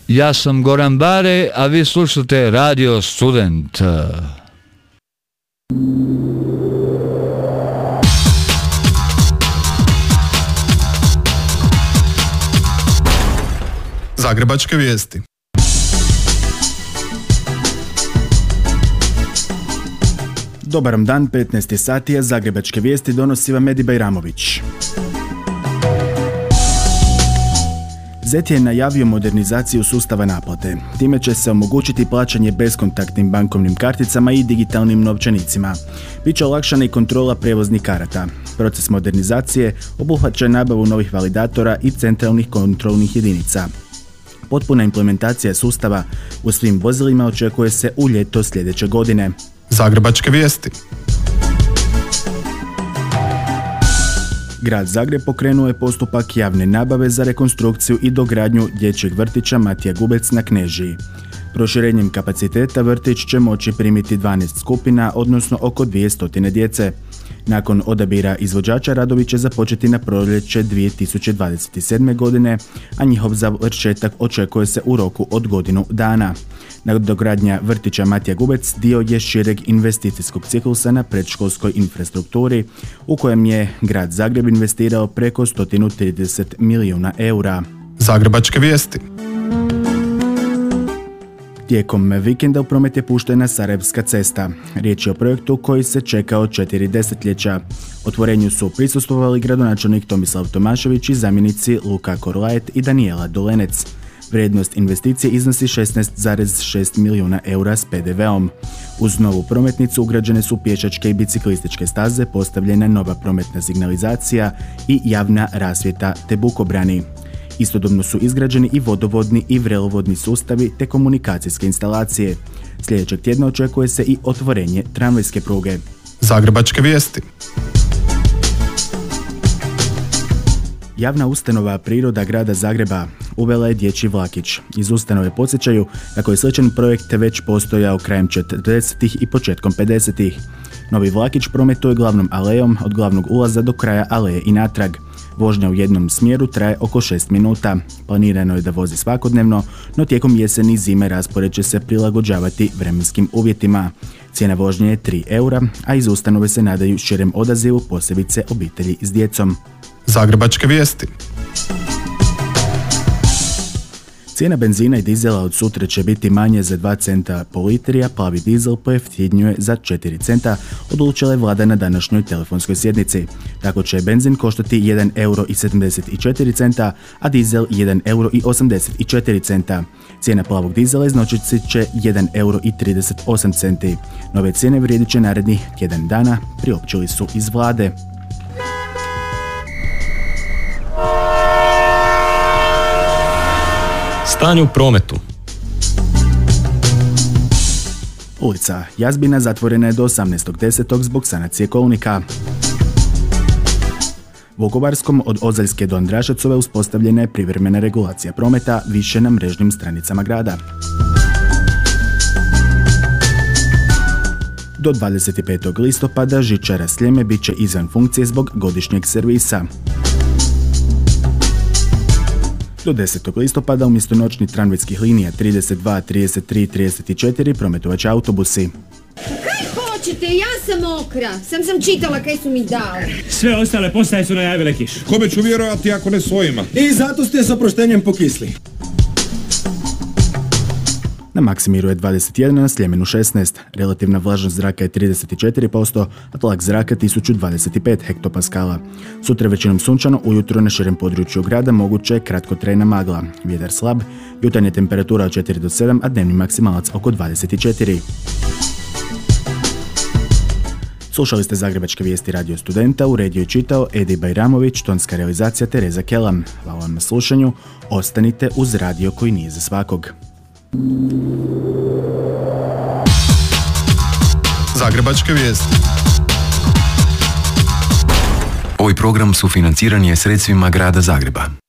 Ja sam Goran Bare, a vi slušate Radio Student. Zagrebačke vijesti. Dobar vam dan, 15 sati, a Zagrebačke vijesti donosi vam Edi Bajramović. ZET je najavio modernizaciju sustava naplate. Time će se omogućiti plaćanje beskontaktnim bankovnim karticama i digitalnim novčanicima. Biće olakšana i kontrola prevoznih karata. Proces modernizacije obuhvaća nabavu novih validatora i centralnih kontrolnih jedinica. Potpuna implementacija sustava u svim vozilima očekuje se u ljeto sljedeće godine. Zagrebačke vijesti. Grad Zagreb pokrenuo je postupak javne nabave za rekonstrukciju i dogradnju dječjeg vrtića Matija Gubec na Knežiji. Proširenjem kapaciteta vrtić će moći primiti 12 skupina, odnosno oko 200 djece. Nakon odabira izvođača radovi će započeti na proljeće 2027. godine, a njihov završetak očekuje se u roku od godinu dana. Dogradnja vrtića Matija Gubec dio je šireg investicijskog ciklusa na predškolskoj infrastrukturi, u kojem je grad Zagreb investirao preko 130 milijuna eura. Zagrebačke vijesti. Tijekom vikenda u promet je puštena Sarajevska cesta. Riječ je o projektu koji se čekao 4 desetljeća. Otvorenju su prisustvovali gradonačelnik Tomislav Tomašević i zamjenici Luka Korlajet i Danijela Dolenec. Vrijednost investicije iznosi 16,6 milijuna eura s PDV-om. Uz novu prometnicu ugrađene su pješačke i biciklističke staze, postavljena nova prometna signalizacija i javna rasvjeta te bukobrani. Istodobno su izgrađeni i vodovodni i vrelovodni sustavi te komunikacijske instalacije. Sljedećeg tjedna očekuje se i otvorenje tramvajske pruge. Zagrebačke vijesti. Javna ustanova Priroda grada Zagreba uvela je dječji vlakić. Iz ustanove podsjećaju kako je sličan projekt već postojao krajem 40-ih i početkom 50-ih. Novi vlakić prometuje glavnom alejom od glavnog ulaza do kraja aleje i natrag. Vožnja u jednom smjeru traje oko 6 minuta. Planirano je da vozi svakodnevno, no tijekom jeseni i zime raspored će se prilagođavati vremenskim uvjetima. Cijena vožnje je 3 eura, a iz ustanove se nadaju širem odazivu, posebice obitelji s djecom. Zagrebačke vijesti. Cijena benzina i dizela od sutra će biti manje za 2 centa po litri, a plavi dizel pojeftinjuje za 4 centa, odlučila je vlada na današnjoj telefonskoj sjednici. Tako će benzin koštati 1,74 euro, a dizel 1,84 euro. Cijena plavog dizela iznositi će 1,38 euro. Nove cijene vrijedit će narednih tjedan dana, priopćili su iz vlade. Stanje u prometu. Ulica Jazbina zatvorena je do 18.10. zbog sanacije kolnika. Vukovarskom od Ozaljske do Andraševcove uspostavljena je privremena regulacija prometa, više na mrežnim stranicama grada. Do 25. listopada žičara Sljeme bit će izvan funkcije zbog godišnjeg servisa. Do 10. listopada umjesto noćnih tramvajskih linija 32, 33 i 34 prometovat će autobusi. Kaj hoćete? Ja sam mokra. Sam čitala kaj su mi dali. Sve ostale postaje su najavile kišu. Kome ću vjerovati ako ne svojima? I zato ste s oproštenjem pokisli. Na Maksimiru je 21, na Sljemenu 16. Relativna vlažnost zraka je 34%, a tlak zraka 1025 hektopaskala. Sutra većinom sunčano, ujutro na širem području grada moguće je kratkotrajna magla. Vjetar slab, jutarnja temperatura od 4 do 7, a dnevni maksimalac oko 24. Slušali ste Zagrebačke vijesti Radio Studenta, uredio i čitao Edi Bajramović, tonska realizacija Tereza Kelam. Hvala vam na slušanju, ostanite uz radio koji nije za svakog. Zagrebačke vijesti. Ovaj program sufinanciran je sredstvima grada Zagreba.